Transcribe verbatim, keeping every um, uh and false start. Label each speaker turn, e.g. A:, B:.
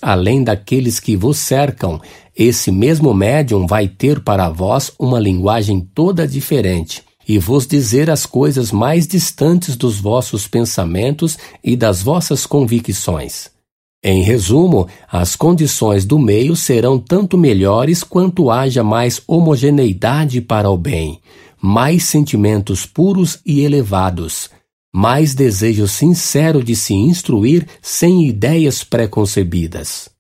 A: além daqueles que vos cercam, esse mesmo médium vai ter para vós uma linguagem toda diferente e vos dizer as coisas mais distantes dos vossos pensamentos e das vossas convicções. Em resumo, as condições do meio serão tanto melhores quanto haja mais homogeneidade para o bem, mais sentimentos puros e elevados, mais desejo sincero de se instruir sem ideias preconcebidas.